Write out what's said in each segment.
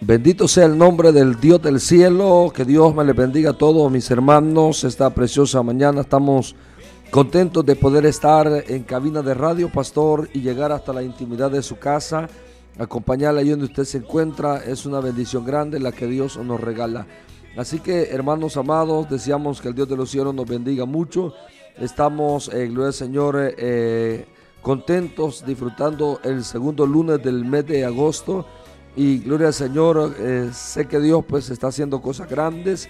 Bendito sea el nombre del Dios del cielo, que Dios me le bendiga a todos mis hermanos. Esta preciosa mañana estamos contentos de poder estar en cabina de Radio Pastor y llegar hasta la intimidad de su casa, acompañarle ahí donde usted se encuentra. Es una bendición grande la que Dios nos regala. Así que, hermanos amados, deseamos que el Dios de los cielos nos bendiga mucho. Estamos, gloria al Señor, contentos, disfrutando el segundo lunes del mes de agosto. Y gloria al Señor, sé que Dios pues está haciendo cosas grandes.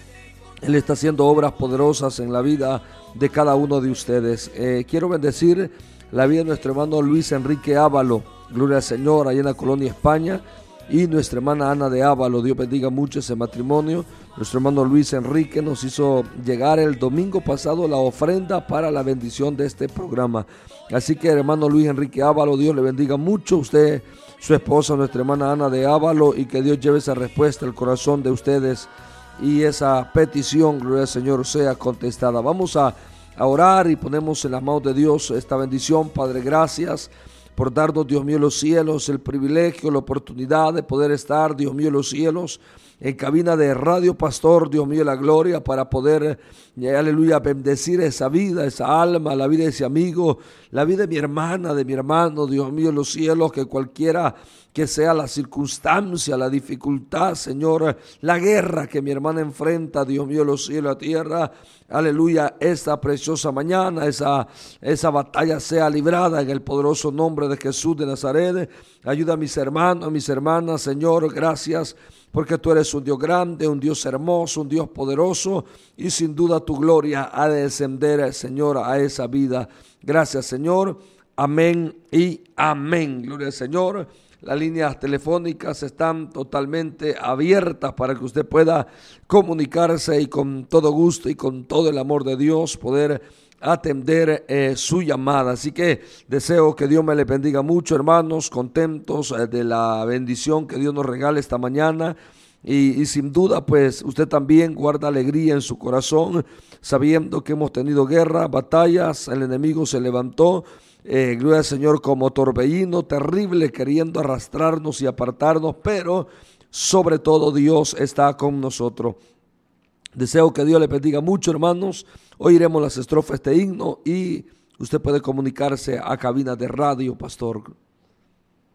Él está haciendo obras poderosas en la vida de cada uno de ustedes. Quiero bendecir la vida de nuestro hermano Luis Enrique Ávalo, gloria al Señor, allá en la colonia España. Y nuestra hermana Ana de Ávalo, Dios bendiga mucho ese matrimonio. Nuestro hermano Luis Enrique nos hizo llegar el domingo pasado la ofrenda para la bendición de este programa. Así que, hermano Luis Enrique Ávalo, Dios le bendiga mucho. Usted, su esposa, nuestra hermana Ana de Ávalo, y que Dios lleve esa respuesta al corazón de ustedes y esa petición, gloria al Señor, sea contestada. Vamos a orar y ponemos en las manos de Dios esta bendición. Padre, gracias por darnos, Dios mío, los cielos, el privilegio, la oportunidad de poder estar, Dios mío, los cielos, en cabina de Radio Pastor, Dios mío, la gloria, para poder, aleluya, bendecir esa vida, esa alma, la vida de ese amigo, la vida de mi hermana, de mi hermano, Dios mío, los cielos, que cualquiera que sea la circunstancia, la dificultad, Señor, la guerra que mi hermana enfrenta, Dios mío, los cielos, la tierra, aleluya, esta preciosa mañana, esa batalla sea librada en el poderoso nombre de Jesús de Nazaret. Ayuda a mis hermanos, a mis hermanas, Señor, gracias, porque tú eres un Dios grande, un Dios hermoso, un Dios poderoso, y sin duda tu gloria ha de descender, Señor, a esa vida. Gracias, Señor. Amén y amén. Gloria al Señor. Las líneas telefónicas están totalmente abiertas para que usted pueda comunicarse y con todo gusto y con todo el amor de Dios poder atender su llamada. Así que deseo que Dios me le bendiga mucho, hermanos, contentos de la bendición que Dios nos regala esta mañana. Y sin duda, pues usted también guarda alegría en su corazón, sabiendo que hemos tenido guerra, batallas, el enemigo se levantó. Gloria al Señor, como torbellino terrible queriendo arrastrarnos y apartarnos, pero sobre todo Dios está con nosotros. Deseo que Dios le bendiga mucho, hermanos. Hoy iremos las estrofas de este himno y usted puede comunicarse a cabina de Radio Pastor.